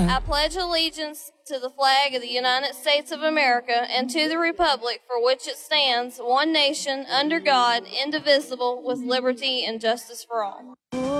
I pledge allegiance to the flag of the United States of America and to the republic for which it stands, one nation, under God, indivisible, with liberty and justice for all.